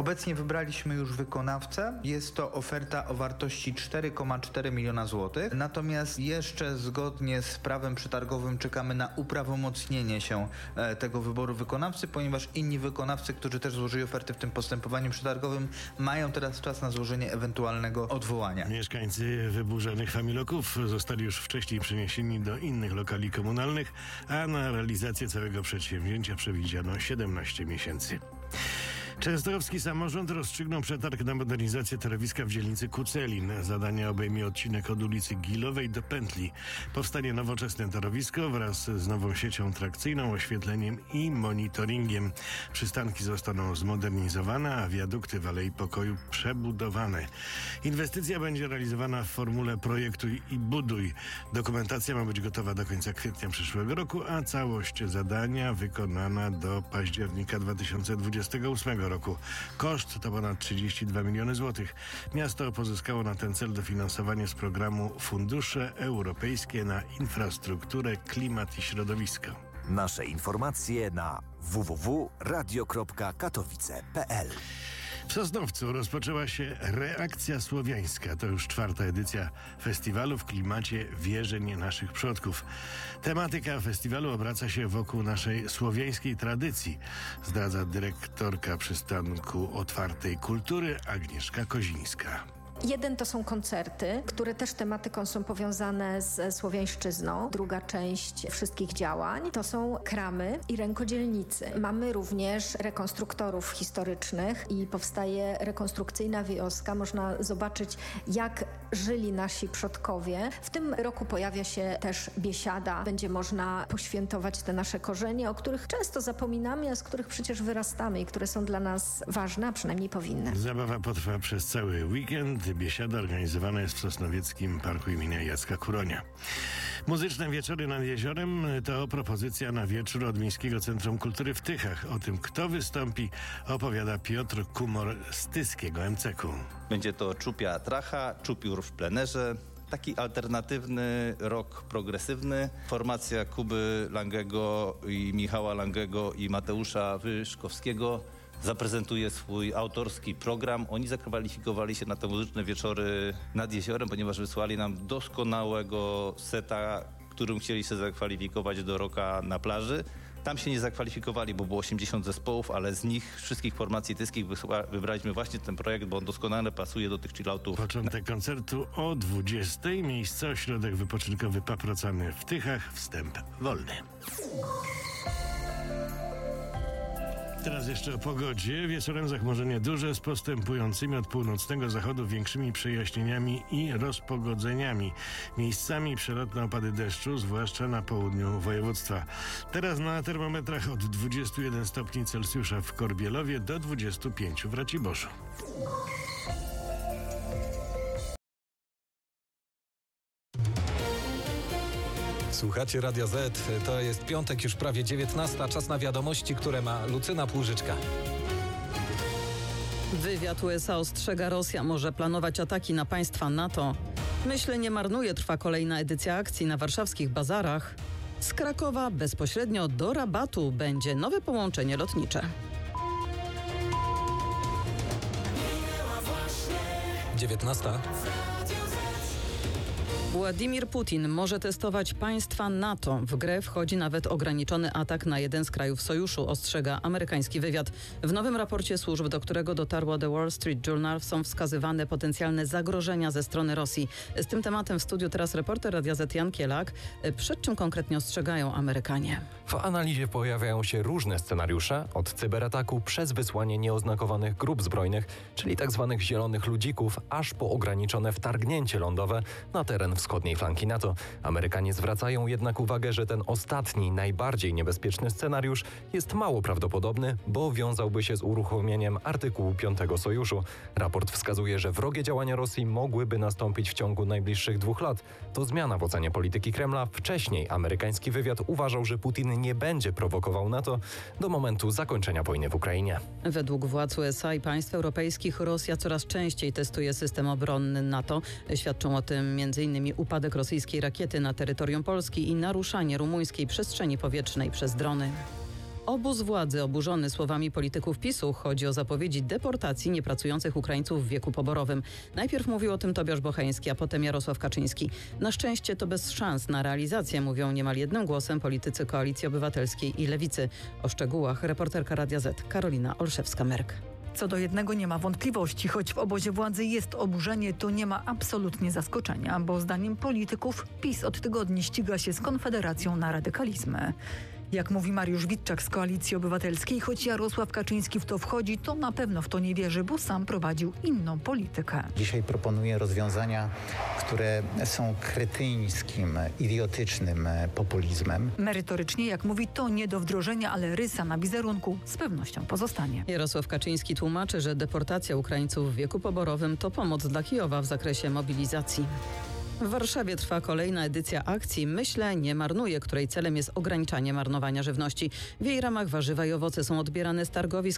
Obecnie wybraliśmy już wykonawcę. Jest to oferta o wartości 4,4 miliona złotych. Natomiast jeszcze zgodnie z prawem przetargowym czekamy na uprawomocnienie się tego wyboru wykonawcy, ponieważ inni wykonawcy, którzy też złożyli oferty w tym postępowaniu przetargowym, mają teraz czas na złożenie ewentualnego odwołania. Mieszkańcy wyburzonych Familoków zostali już wcześniej przeniesieni do innych lokali komunalnych, a na realizację całego przedsięwzięcia przewidziano 17 miesięcy. Częstochowski samorząd rozstrzygnął przetarg na modernizację torowiska w dzielnicy Kucelin. Zadanie obejmie odcinek od ulicy Gilowej do Pętli. Powstanie nowoczesne torowisko wraz z nową siecią trakcyjną, oświetleniem i monitoringiem. Przystanki zostaną zmodernizowane, a wiadukty w Alei Pokoju przebudowane. Inwestycja będzie realizowana w formule projektuj i buduj. Dokumentacja ma być gotowa do końca kwietnia przyszłego roku, a całość zadania wykonana do października 2028 roku. Koszt to ponad 32 miliony złotych. Miasto pozyskało na ten cel dofinansowanie z programu Fundusze Europejskie na infrastrukturę, klimat i środowisko. Nasze informacje na www.radio.katowice.pl. W Sosnowcu rozpoczęła się Reakcja Słowiańska. To już 4. edycja festiwalu w klimacie wierzeń naszych przodków. Tematyka festiwalu obraca się wokół naszej słowiańskiej tradycji, zdradza dyrektorka przystanku Otwartej Kultury Agnieszka Kozińska. Jeden to są koncerty, które też tematyką są powiązane ze słowiańszczyzną. Druga część wszystkich działań to są kramy i rękodzielnicy. Mamy również rekonstruktorów historycznych i powstaje rekonstrukcyjna wioska. Można zobaczyć, jak żyli nasi przodkowie. W tym roku pojawia się też biesiada. Będzie można poświętować te nasze korzenie, o których często zapominamy, a z których przecież wyrastamy i które są dla nas ważne, a przynajmniej powinny. Zabawa potrwa przez cały weekend. Biesiada organizowana jest w Sosnowieckim Parku imienia Jacka Kuronia. Muzyczne wieczory nad jeziorem to propozycja na wieczór od Miejskiego Centrum Kultury w Tychach. O tym, kto wystąpi, opowiada Piotr Kumor z Tyskiego MCK-u. Będzie to Czupia Tracha, Czupiór w plenerze. Taki alternatywny rock progresywny. Formacja Kuby Langego i Michała Langego i Mateusza Wyszkowskiego zaprezentuje swój autorski program. Oni zakwalifikowali się na te muzyczne wieczory nad jeziorem, ponieważ wysłali nam doskonałego seta, którym chcieli się zakwalifikować do rocka na plaży. Tam się nie zakwalifikowali, bo było 80 zespołów, ale z nich wszystkich formacji tyskich wybraliśmy właśnie ten projekt, bo on doskonale pasuje do tych chilloutów. Początek koncertu o 20. Miejsce ośrodek wypoczynkowy Paprocany w Tychach. Wstęp wolny. Teraz jeszcze o pogodzie. Wieczorem zachmurzenie duże z postępującymi od północnego zachodu większymi przejaśnieniami i rozpogodzeniami. Miejscami przelotne opady deszczu, zwłaszcza na południu województwa. Teraz na termometrach od 21 stopni Celsjusza w Korbielowie do 25 w Raciborzu. Słuchacie Radia Z, to jest piątek, już prawie 19, czas na wiadomości, które ma Lucyna Płużyczka. Wywiad USA ostrzega, Rosja może planować ataki na państwa NATO. Myślę nie marnuje, trwa kolejna edycja akcji na warszawskich bazarach. Z Krakowa bezpośrednio do Rabatu będzie nowe połączenie lotnicze. 19. Władimir Putin może testować państwa NATO. W grę wchodzi nawet ograniczony atak na jeden z krajów sojuszu, ostrzega amerykański wywiad. W nowym raporcie służb, do którego dotarło The Wall Street Journal, są wskazywane potencjalne zagrożenia ze strony Rosji. Z tym tematem w studiu teraz reporter Radia Z Jan Kielak. Przed czym konkretnie ostrzegają Amerykanie? W analizie pojawiają się różne scenariusze, od cyberataku przez wysłanie nieoznakowanych grup zbrojnych, czyli tzw. zielonych ludzików, aż po ograniczone wtargnięcie lądowe na teren wschodniej flanki NATO. Amerykanie zwracają jednak uwagę, że ten ostatni, najbardziej niebezpieczny scenariusz jest mało prawdopodobny, bo wiązałby się z uruchomieniem artykułu 5 sojuszu. Raport wskazuje, że wrogie działania Rosji mogłyby nastąpić w ciągu najbliższych 2 lat. To zmiana w ocenie polityki Kremla. Wcześniej amerykański wywiad uważał, że Putin nie będzie prowokował NATO do momentu zakończenia wojny w Ukrainie. Według władz USA i państw europejskich Rosja coraz częściej testuje system obronny NATO. Świadczą o tym m.in. upadek rosyjskiej rakiety na terytorium Polski i naruszanie rumuńskiej przestrzeni powietrznej przez drony. Obóz władzy oburzony słowami polityków PiS-u. Chodzi o zapowiedzi deportacji niepracujących Ukraińców w wieku poborowym. Najpierw mówił o tym Tobiasz Bocheński, a potem Jarosław Kaczyński. Na szczęście to bez szans na realizację, mówią niemal jednym głosem politycy Koalicji Obywatelskiej i Lewicy. O szczegółach reporterka Radia Z Karolina Olszewska-Merk. Co do jednego nie ma wątpliwości, choć w obozie władzy jest oburzenie, to nie ma absolutnie zaskoczenia, bo zdaniem polityków PiS od tygodni ściga się z Konfederacją na radykalizmy. Jak mówi Mariusz Witczak z Koalicji Obywatelskiej, choć Jarosław Kaczyński w to wchodzi, to na pewno w to nie wierzy, bo sam prowadził inną politykę. Dzisiaj proponuję rozwiązania, które są kretyńskim, idiotycznym populizmem. Merytorycznie, jak mówi, to nie do wdrożenia, ale rysa na wizerunku z pewnością pozostanie. Jarosław Kaczyński tłumaczy, że deportacja Ukraińców w wieku poborowym to pomoc dla Kijowa w zakresie mobilizacji. W Warszawie trwa kolejna edycja akcji Myślę, nie marnuję, której celem jest ograniczanie marnowania żywności. W jej ramach warzywa i owoce są odbierane z targowisk